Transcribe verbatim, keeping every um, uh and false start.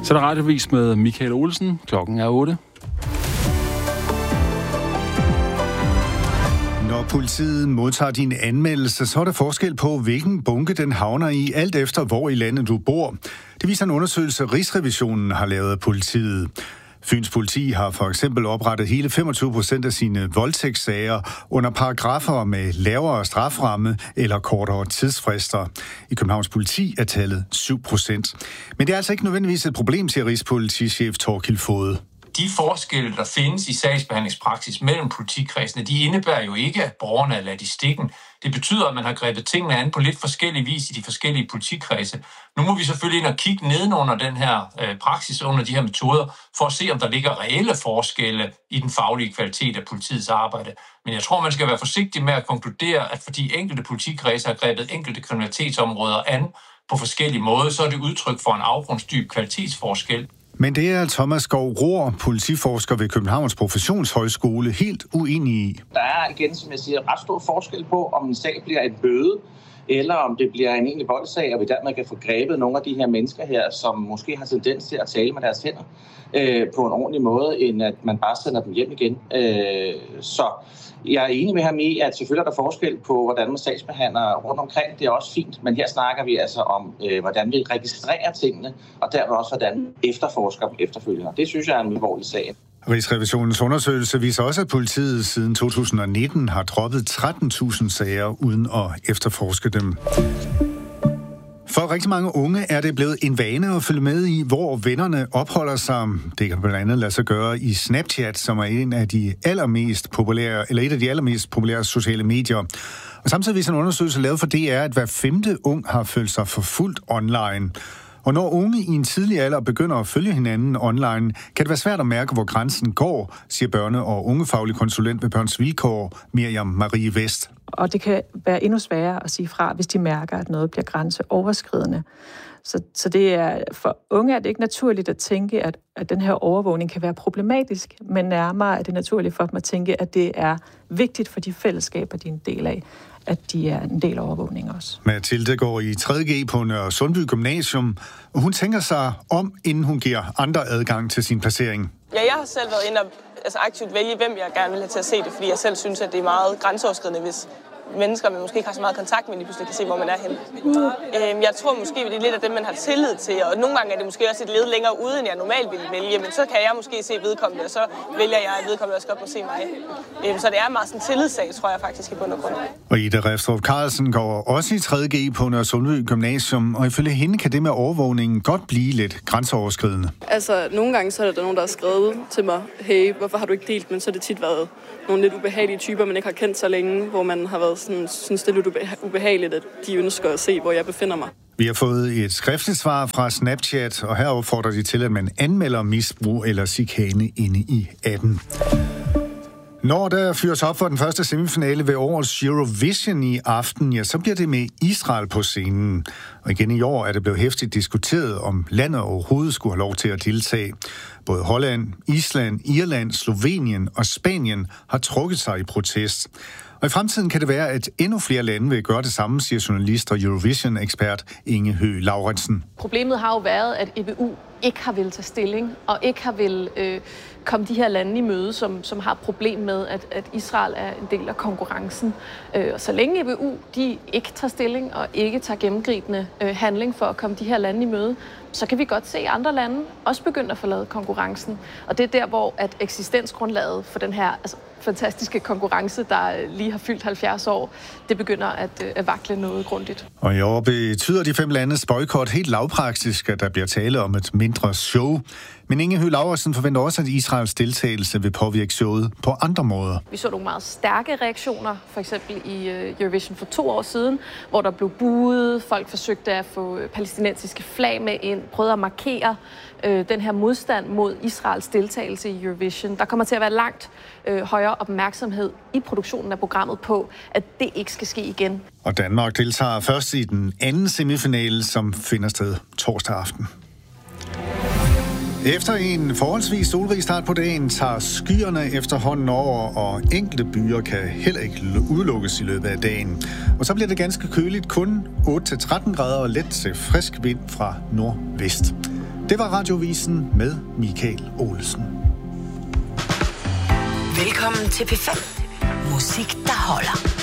Så er der radiovis med Michael Olsen. Klokken er otte. Når politiet modtager din anmeldelse, så er der forskel på, hvilken bunke den havner i, alt efter hvor i landet du bor. Det viser en undersøgelse, Rigsrevisionen har lavet af politiet. Fyns politi har for eksempel oprettet hele femogtyve procent af sine voldtægtssager under paragrafer med lavere straframme eller kortere tidsfrister. I Københavns politi er tallet syv procent. Men det er altså ikke nødvendigvis et problem, siger Rigspolitichef Thorkild Foged. De forskelle, der findes i sagsbehandlingspraksis mellem politikredsene, de indebærer jo ikke, at borgerne er ladt i stikken. Det betyder, at man har grebet tingene an på lidt forskellig vis i de forskellige politikredse. Nu må vi selvfølgelig ind og kigge nedenunder den her øh, praksis, under de her metoder, for at se, om der ligger reelle forskelle i den faglige kvalitet af politiets arbejde. Men jeg tror, man skal være forsigtig med at konkludere, at fordi enkelte politikredse har grebet enkelte kriminalitetsområder an på forskellige måder, så er det udtryk for en afgrundsdyb kvalitetsforskel. Men det er Thomas Skov Rohr, politiforsker ved Københavns Professionshøjskole, helt uenig i. Der er igen, som jeg siger, ret stor forskel på, om en sag bliver en bøde, eller om det bliver en egentlig voldssag, og vi dermed kan få grebet nogle af de her mennesker her, som måske har tendens til at tale med deres hænder øh, på en ordentlig måde, end at man bare sender dem hjem igen. Øh, så jeg er enig med ham i, at selvfølgelig er der forskel på, hvordan man sagsbehandler rundt omkring. Det er også fint, men her snakker vi altså om, øh, hvordan vi registrerer tingene, og dermed også, hvordan vi efterforsker dem efterfølgende. Det synes jeg er en alvorlig sag. Rigsrevisionens undersøgelse viser også, at politiet siden to tusind og nitten har droppet tretten tusind sager uden at efterforske dem. For rigtig mange unge er det blevet en vane at følge med i, hvor vennerne opholder sig. Det kan blandt andet lade sig gøre i Snapchat, som er en af de allermest populære, eller et af de allermest populære sociale medier. Og samtidig viser en undersøgelse lavet for D R, at hver femte ung har følt sig forfulgt online. Og når unge i en tidlig alder begynder at følge hinanden online, kan det være svært at mærke, hvor grænsen går, siger børne- og ungefaglig konsulent ved Børns Vilkår, Miriam Marie Vest. Og det kan være endnu sværere at sige fra, hvis de mærker, at noget bliver grænseoverskridende. Så, så det er, for unge er det ikke naturligt at tænke, at, at den her overvågning kan være problematisk, men nærmere er det naturligt for dem at tænke, at det er vigtigt for de fællesskaber, de er en del af, at de er en del af overvågning også. Mathilde går i tredje G på Nørre Sundby Gymnasium, og hun tænker sig om, inden hun giver andre adgang til sin placering. Ja, jeg har selv været inde og altså aktivt vælge, hvem jeg gerne vil have til at se det, fordi jeg selv synes, at det er meget grænseoverskridende, hvis mennesker, man måske ikke har så meget kontakt med, lige pludselig kan se, hvor man er henne. Mm. Jeg tror måske, det er lidt af dem, man har tillid til, og nogle gange er det måske også et led længere ude, end jeg normalt ville vælge, men så kan jeg måske se vedkommende, og så vælger jeg, at vedkommende også godt må se mig. Så det er meget sådan en tillidssag, tror jeg faktisk, i bund og grund. Og Ida Refstrup Carlsen går også i tredje G på Nørre Sundby Gymnasium, og ifølge hende kan det med overvågningen godt blive lidt grænseoverskridende. Altså, nogle gange så er der nogen, der har skrevet til mig, hey, hvorfor har du ikke delt, men så er det tit været nogle lidt ubehagelige typer, man ikke har kendt så længe, hvor man har været sådan, synes, det er lidt ubehageligt, at de ønsker at se, hvor jeg befinder mig. Vi har fået et skriftligt svar fra Snapchat, og her opfordrer de til, at man anmelder misbrug eller chikane inde i appen. Når der fyres op for den første semifinale ved årets Eurovision i aften, ja, så bliver det med Israel på scenen. Og igen i år er det blevet heftigt diskuteret, om landet overhovedet skulle have lov til at deltage. Både Holland, Island, Irland, Slovenien og Spanien har trukket sig i protest. Og i fremtiden kan det være, at endnu flere lande vil gøre det samme, siger journalist og Eurovision-ekspert Inge Høgh Lauritsen. Problemet har jo været, at E B U ikke har vil tage stilling, og ikke har vil øh, komme de her lande i møde, som, som har et problem med, at, at Israel er en del af konkurrencen. Øh, og så længe E B U de ikke tager stilling og ikke tager gennemgribende øh, handling for at komme de her lande i møde, så kan vi godt se andre lande også begynde at forlade konkurrencen. Og det er der, hvor at eksistensgrundlaget for den her altså, fantastiske konkurrence, der lige har fyldt halvfjerds år, det begynder at, at vakle noget grundigt. Og i år betyder de fem landes boykot helt lavpraktisk, at der bliver tale om et mindre show. Men Inge Høgh Lauritsen forventer også, at Israels deltagelse vil påvirke showet på andre måder. Vi så nogle meget stærke reaktioner, for eksempel i Eurovision for to år siden, hvor der blev buet, folk forsøgte at få palæstinensiske flag med ind, prøvede at markere øh, den her modstand mod Israels deltagelse i Eurovision. Der kommer til at være langt øh, højere opmærksomhed i produktionen af programmet på, at det ikke skal ske igen. Og Danmark deltager først i den anden semifinale, som finder sted torsdag aften. Efter en forholdsvis solrig start på dagen tager skyerne efterhånden over, og enkelte byer kan heller ikke udelukkes i løbet af dagen. Og så bliver det ganske køligt, kun otte til tretten grader og let til frisk vind fra nordvest. Det var Radiovisen med Michael Olsen. Velkommen til P fem. Musik, der holder.